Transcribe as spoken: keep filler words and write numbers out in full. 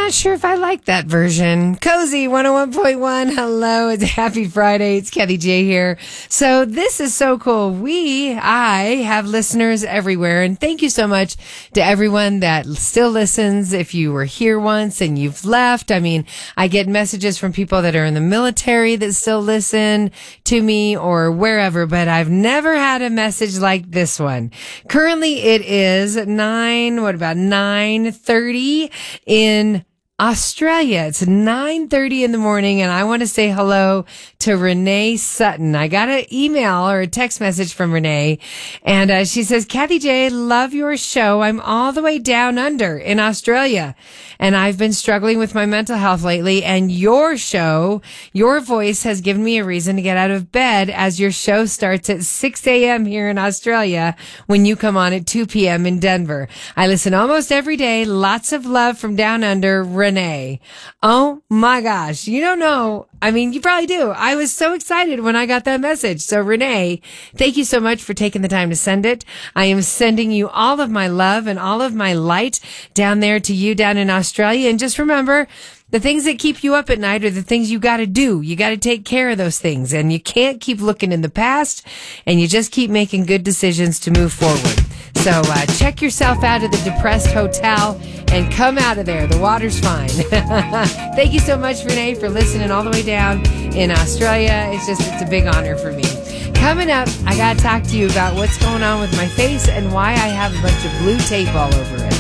not sure if I like that version. Cozy one oh one point one. Hello, it's Happy Friday. It's Kathy J here. So this is so cool. We, I have listeners everywhere. And thank you so much to everyone that still listens. If you were here once and you've left, I mean, I get messages from people that are in the military that still listen to me or wherever, but I've never had a message like this one. Currently it is nine, what about nine thirty in Australia. It's nine thirty in the morning, and I want to say hello to Renee Sutton. I got an email or a text message from Renee, and uh, she says, Kathy J, love your show. I'm all the way down under in Australia, and I've been struggling with my mental health lately, and your show, your voice has given me a reason to get out of bed, as your show starts at six a.m. here in Australia when you come on at two p.m. in Denver. I listen almost every day. Lots of love from down under, Renee. Oh my gosh. You don't know. I mean, you probably do. I was so excited when I got that message. So Renee, thank you so much for taking the time to send it. I am sending you all of my love and all of my light down there to you down in Australia. And just remember, the things that keep you up at night are the things you got to do. You got to take care of those things, and you can't keep looking in the past, and you just keep making good decisions to move forward. So uh, check yourself out of the depressed hotel and come out of there. The water's fine. Thank you so much, Renee, for listening all the way down in Australia. It's just, it's a big honor for me. Coming up, I got to talk to you about what's going on with my face and why I have a bunch of blue tape all over it.